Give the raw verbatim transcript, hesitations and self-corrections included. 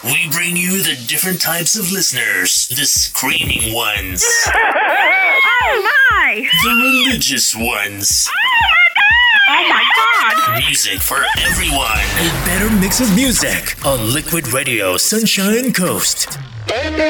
We bring you the different types of listeners. The screaming ones. Oh my! The religious ones. Oh my god! Music for everyone. A better mix of music on Liquid Radio Sunshine Coast.